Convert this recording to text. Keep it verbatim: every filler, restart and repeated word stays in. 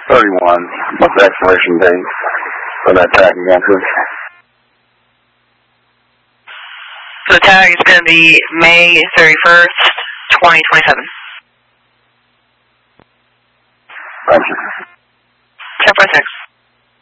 thirty-one. What's the expiration date for that tag again, please? So the tag is going to be May thirty-first, twenty twenty-seven. Thank you. ten forty-six.